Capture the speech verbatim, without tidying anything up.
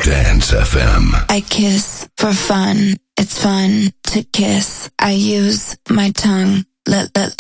Dance F M. I kiss for fun. It's fun to kiss. I use my tongue. Let, let,